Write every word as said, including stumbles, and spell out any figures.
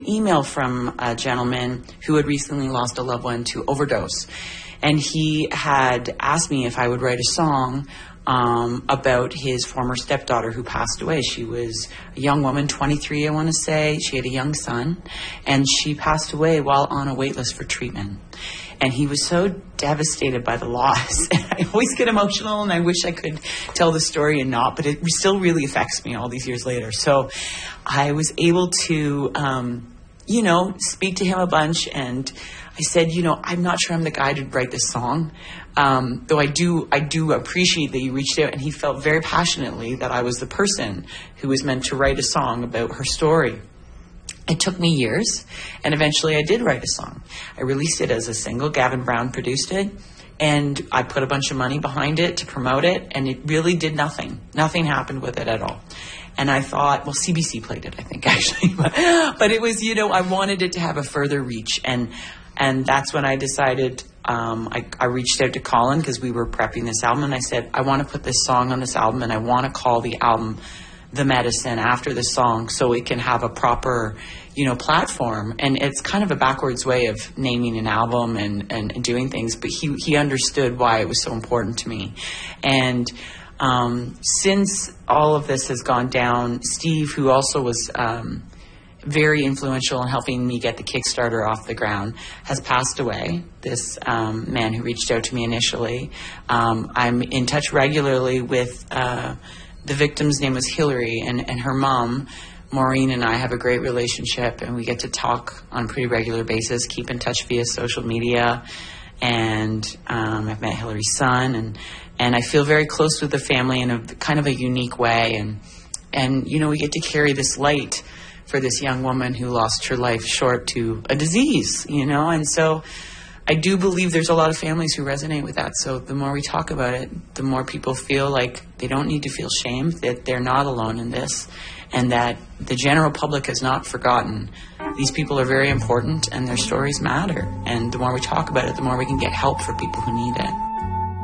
Email from a gentleman who had recently lost a loved one to overdose. And he had asked me if I would write a song um, about his former stepdaughter who passed away. She was a young woman, twenty-three, I want to say. She had a young son, and she passed away while on a wait list for treatment. And he was so devastated by the loss. And I always get emotional, and I wish I could tell the story and not, but it still really affects me all these years later. So I was able to, um, you know, speak to him a bunch, and I said, you know, I'm not sure I'm the guy to write this song, um, though I do I do appreciate that you reached out, and he felt very passionately that I was the person who was meant to write a song about her story. It took me years, and eventually I did write a song. I released it as a single. Gavin Brown produced it, and I put a bunch of money behind it to promote it, and it really did nothing. Nothing happened with it at all. And I thought, well, C B C played it, I think, actually. but, but it was, you know, I wanted it to have a further reach, and and that's when I decided, um, I, I reached out to Colin because we were prepping this album, and I said, I want to put this song on this album, and I want to call the album The Medicine after the song so it can have a proper, you know, platform. And it's kind of a backwards way of naming an album and, and, and doing things, but he, he understood why it was so important to me. And um, since all of this has gone down, Steve, who also was um, very influential in helping me get the Kickstarter off the ground, has passed away. This um, man who reached out to me initially. Um, I'm in touch regularly with uh, the victim's name was Hillary, and, and her mom, Maureen, and I have a great relationship, and we get to talk on a pretty regular basis, keep in touch via social media, and um, I've met Hillary's son, and, and I feel very close with the family in a kind of a unique way, and, and you know, we get to carry this light for this young woman who lost her life short to a disease, you know, and so I do believe there's a lot of families who resonate with that. So the more we talk about it, the more people feel like they don't need to feel shame, that they're not alone in this, and that the general public has not forgotten. These people are very important, and their stories matter. And the more we talk about it, the more we can get help for people who need it.